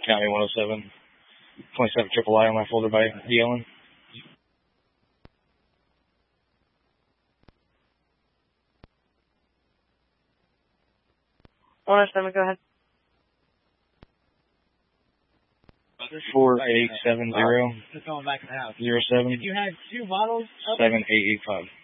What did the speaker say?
County 107. 27 triple I on my folder by Yellen. Go ahead. 4870 Just going back to the house. 07 If you had 2 bottles, 7885.